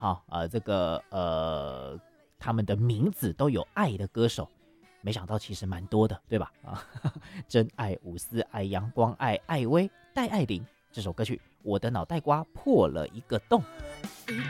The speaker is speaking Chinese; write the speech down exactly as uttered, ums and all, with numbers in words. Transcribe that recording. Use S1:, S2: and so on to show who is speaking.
S1: 啊，呃，这个呃，他们的名字都有爱的歌手，没想到其实蛮多的，对吧？啊，真爱、伍思爱、阳光爱、艾薇、戴爱玲，这首歌曲《我的脑袋瓜破了一个洞》。